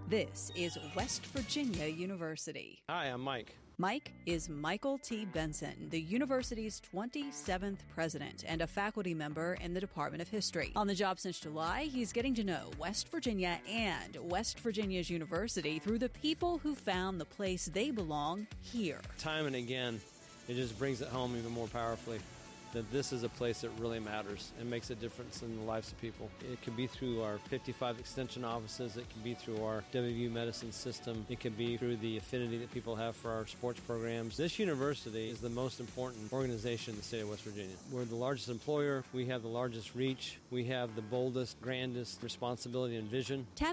This is West Virginia University. Hi, I'm Mike. Mike is Michael T. Benson, the university's 27th president and a faculty member in the Department of History. On the job since July, he's getting to know West Virginia and West Virginia's university through the people who found the place they belong here. Time and again, it just brings it home even more powerfully that this is a place that really matters and makes a difference in the lives of people. It could be through our 55 extension offices. It can be through our WVU medicine system. It could be through the affinity that people have for our sports programs. This university is the most important organization in the state of West Virginia. We're the largest employer. We have the largest reach. We have the boldest, grandest responsibility and vision. Tap